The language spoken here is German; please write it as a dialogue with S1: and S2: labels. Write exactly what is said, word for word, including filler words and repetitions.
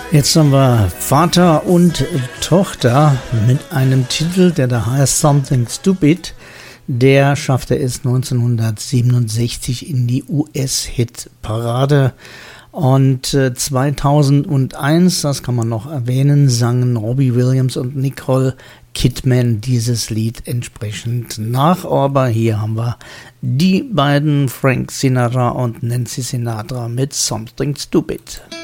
S1: Jetzt haben wir Vater und Tochter mit einem Titel, der da heißt Something Stupid. Der schaffte es neunzehnhundertsiebenundsechzig in die U S-Hit-Parade. Und äh, zweitausendeins, das kann man noch erwähnen, sangen Robbie Williams und Nicole Kidman dieses Lied entsprechend nach. Aber hier haben wir die beiden, Frank Sinatra und Nancy Sinatra, mit Something Stupid.